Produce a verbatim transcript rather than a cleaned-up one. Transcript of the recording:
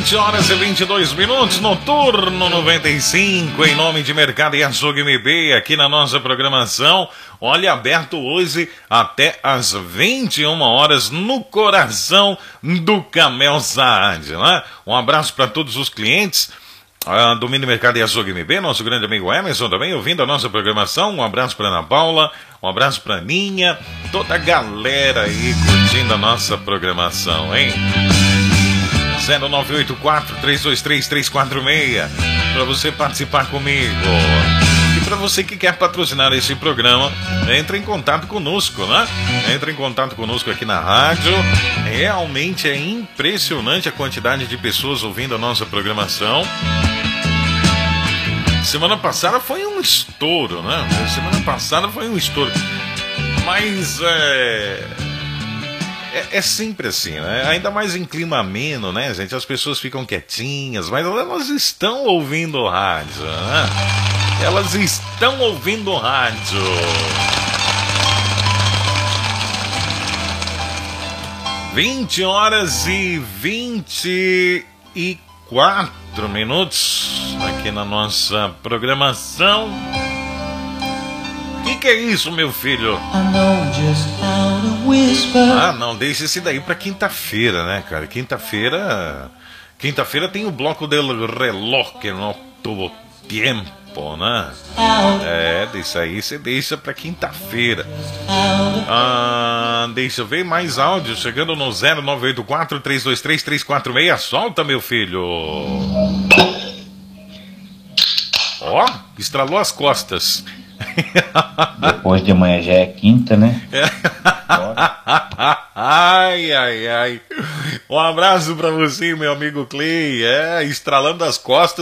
vinte horas e vinte e dois minutos, noturno noventa e cinco, em nome de Mercado e Açougue M B, aqui na nossa programação. Olha, aberto hoje até às vinte e uma horas no coração do Camel Saad, né? Um abraço para todos os clientes ah, do Mini Mercado e Açougue M B, nosso grande amigo Emerson também ouvindo a nossa programação. Um abraço para Ana Paula, um abraço para Ninha, toda a galera aí curtindo a nossa programação, hein? zero nove oito quatro, três dois três, três quatro seis para você participar comigo. E para você que quer patrocinar esse programa, entre em contato conosco, né? Entre em contato conosco aqui na rádio. Realmente é impressionante a quantidade de pessoas ouvindo a nossa programação. Semana passada foi um estouro, né? Semana passada foi um estouro. Mas é... É, é sempre assim, né? Ainda mais em clima ameno, né, gente? As pessoas ficam quietinhas, mas elas estão ouvindo o rádio, né? Elas estão ouvindo o rádio. vinte horas e vinte e quatro minutos aqui na nossa programação. O que, que é isso, meu filho? Ah, não, deixa esse daí pra quinta-feira, né, cara? Quinta-feira. Quinta-feira tem o bloco del reloj, que não tuvo tempo, né? É, deixa aí, você deixa pra quinta-feira. Ah, deixa eu ver mais áudio. Chegando no zero nove oito quatro, três dois três, três quatro seis. Solta, meu filho. Ó, estralou as costas. Depois de amanhã já é quinta, né? Ai, ai, ai. Um abraço pra você, meu amigo Clay. É, estralando as costas.